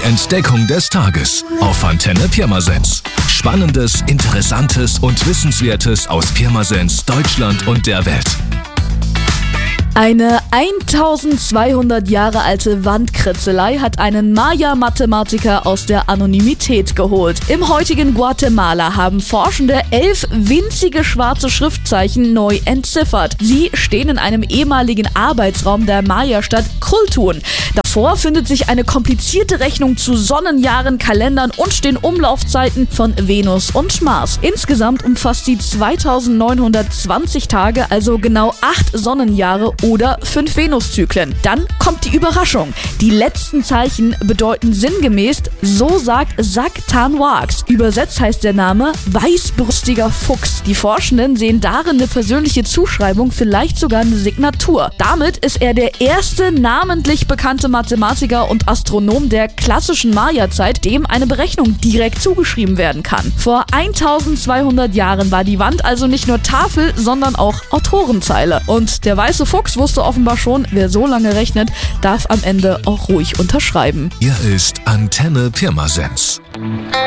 Entdeckung des Tages auf Antenne Pirmasens. Spannendes, Interessantes und Wissenswertes aus Pirmasens, Deutschland und der Welt. Eine 1200 Jahre alte Wandkritzelei hat einen Maya-Mathematiker aus der Anonymität geholt. Im heutigen Guatemala haben Forschende 11 winzige schwarze Schriftzeichen neu entziffert. Sie stehen in einem ehemaligen Arbeitsraum der Maya-Stadt Kultun. Davor findet sich eine komplizierte Rechnung zu Sonnenjahren, Kalendern und den Umlaufzeiten von Venus und Mars. Insgesamt umfasst sie 2920 Tage, also genau 8 Sonnenjahre oder 5 Venuszyklen. Dann kommt die Überraschung. Die letzten Zeichen bedeuten sinngemäß, so sagt Sac-Tan-Wax. Übersetzt heißt der Name weißbrüstiger Fuchs. Die Forschenden sehen darin eine persönliche Zuschreibung, vielleicht sogar eine Signatur. Damit ist er der erste namentlich bekannte Mathematiker und Astronom der klassischen Maya-Zeit, dem eine Berechnung direkt zugeschrieben werden kann. Vor 1200 Jahren war die Wand also nicht nur Tafel, sondern auch Autorenzeile. Und der weiße Fuchs wusste offenbar schon, wer so lange rechnet, darf am Ende auch ruhig unterschreiben. Hier ist Antenne Pirmasens.